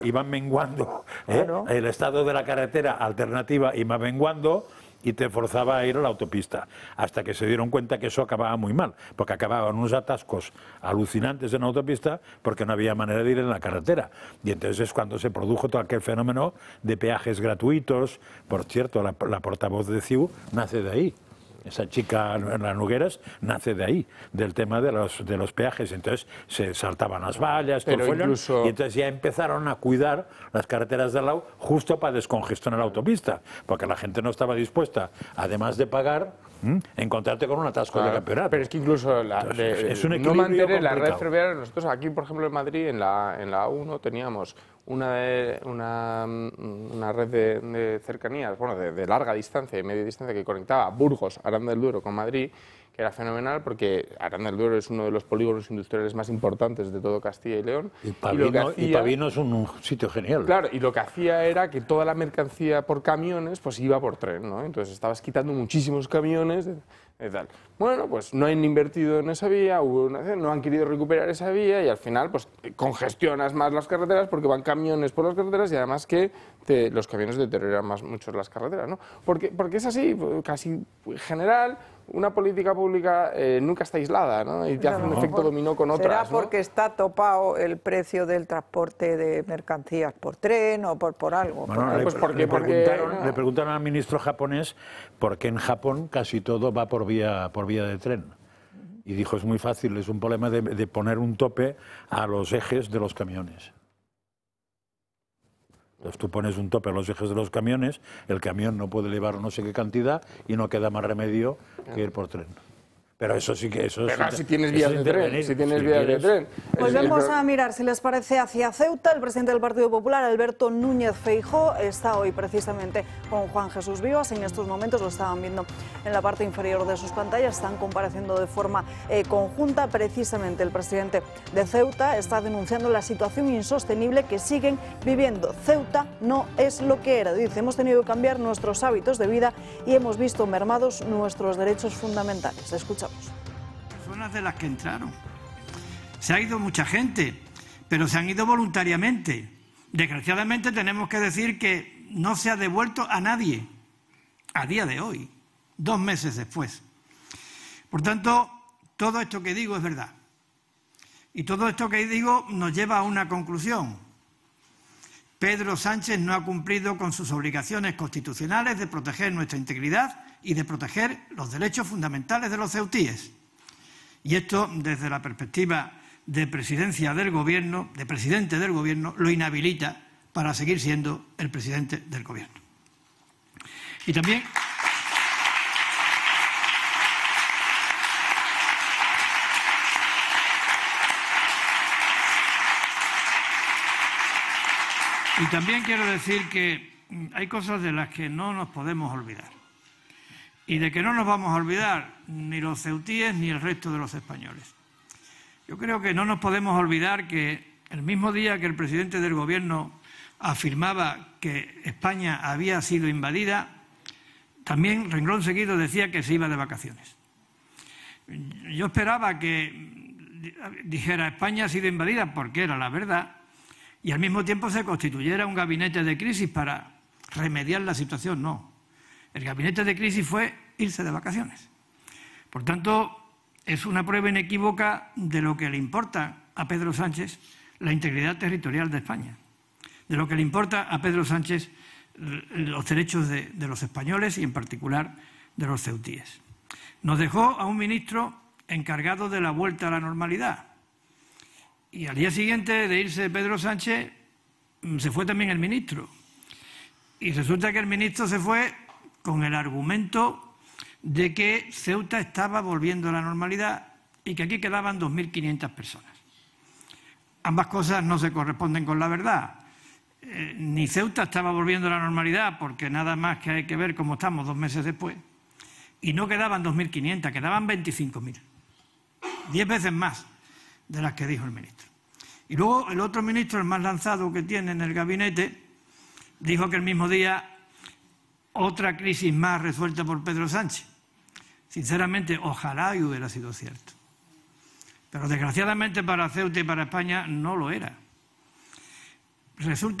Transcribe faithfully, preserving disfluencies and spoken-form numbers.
iban menguando, ¿eh? Claro. El estado de la carretera alternativa iba menguando y te forzaba a ir a la autopista, hasta que se dieron cuenta que eso acababa muy mal, porque acababan unos atascos alucinantes en la autopista porque no había manera de ir en la carretera. Y entonces es cuando se produjo todo aquel fenómeno de peajes gratuitos. Por cierto, la, la portavoz de C I U nace de ahí. Esa chica en las Nogueras nace de ahí, del tema de los, de los peajes. Entonces se saltaban las vallas, todo el follón, incluso... y entonces ya empezaron a cuidar las carreteras de al lado justo para descongestionar la autopista, porque la gente no estaba dispuesta, además de pagar, ¿m? encontrarte con un atasco Claro, de campeonato. Pero es que incluso la, Entonces, de, es un no equilibrio mantener la red complicado. ferroviaria. Nosotros aquí, por ejemplo, en Madrid, en la, en la A uno, teníamos una, de, una, una red de, de cercanías, bueno, de, de larga distancia y media distancia que conectaba Burgos, Aranda del Duero con Madrid, que era fenomenal porque Aranda del Duero es uno de los polígonos industriales más importantes de todo Castilla y León. Y y, Pavino, lo que hacía, y Pavino es un, un sitio genial. Claro, y lo que hacía era que toda la mercancía por camiones pues iba por tren, ¿no? Entonces estabas quitando muchísimos camiones de, de tal. Bueno, pues no han invertido en esa vía, hubo una, no han querido recuperar esa vía y al final pues congestionas más las carreteras porque van camiones por las carreteras y además que te, los camiones deterioran más mucho las carreteras, ¿no? Porque, porque es así, casi general. Una política pública eh, nunca está aislada, ¿no? Y te hace un efecto dominó con otras. ¿Será porque ¿no? está topado el precio del transporte de mercancías por tren o por, por algo? Bueno, por le, pues porque- le porque- preguntaron, no. le preguntaron al ministro japonés por qué en Japón casi todo va por vía, por vía de tren. Y dijo, es muy fácil, es un problema de, de poner un tope a los ejes de los camiones. Entonces tú pones un tope a los ejes de los camiones, el camión no puede llevar no sé qué cantidad y no queda más remedio que ir por tren. Pero eso sí que... Eso Pero sí, si tienes eso vías es de tren, intervenir, si tienes si vías de quieres. tren. Pues El- el vamos pro- a mirar, si les parece, hacia Ceuta. El presidente del Partido Popular, Alberto Núñez Feijóo, está hoy precisamente con Juan Jesús Vivas. En estos momentos lo estaban viendo en la parte inferior de sus pantallas. Están compareciendo de forma eh, conjunta. Precisamente el presidente de Ceuta está denunciando la situación insostenible que siguen viviendo. Ceuta no es lo que era. Dice, hemos tenido que cambiar nuestros hábitos de vida y hemos visto mermados nuestros derechos fundamentales. Escuchamos. Personas de las que entraron. Se ha ido mucha gente, pero se han ido voluntariamente. Desgraciadamente tenemos que decir que no se ha devuelto a nadie a día de hoy, dos meses después. Por tanto, todo esto que digo es verdad. Y todo esto que digo nos lleva a una conclusión. Pedro Sánchez no ha cumplido con sus obligaciones constitucionales de proteger nuestra integridad y de proteger los derechos fundamentales de los ceutíes. Y esto, desde la perspectiva de presidencia del Gobierno, de presidente del Gobierno, lo inhabilita para seguir siendo el presidente del Gobierno. Y también... Y también quiero decir que hay cosas de las que no nos podemos olvidar. Y de que no nos vamos a olvidar ni los ceutíes ni el resto de los españoles. Yo creo que no nos podemos olvidar que el mismo día que el presidente del Gobierno afirmaba que España había sido invadida, también renglón seguido decía que se iba de vacaciones. Yo esperaba que dijera España ha sido invadida porque era la verdad y al mismo tiempo se constituyera un gabinete de crisis para remediar la situación. No. El gabinete de crisis fue irse de vacaciones. Por tanto, es una prueba inequívoca de lo que le importa a Pedro Sánchez la integridad territorial de España, de lo que le importa a Pedro Sánchez los derechos de, de los españoles y en particular de los ceutíes. Nos dejó a un ministro encargado de la vuelta a la normalidad y al día siguiente de irse Pedro Sánchez se fue también el ministro y resulta que el ministro se fue con el argumento de que Ceuta estaba volviendo a la normalidad y que aquí quedaban dos mil quinientas personas. Ambas cosas no se corresponden con la verdad. Eh, ni Ceuta estaba volviendo a la normalidad porque nada más que hay que ver cómo estamos dos meses después. Y no quedaban dos mil quinientas, quedaban veinticinco mil. Diez veces más de las que dijo el ministro. Y luego el otro ministro, el más lanzado que tiene en el gabinete, dijo que el mismo día otra crisis más resuelta por Pedro Sánchez. Sinceramente, ojalá y hubiera sido cierto. Pero desgraciadamente para Ceuta y para España no lo era. resulta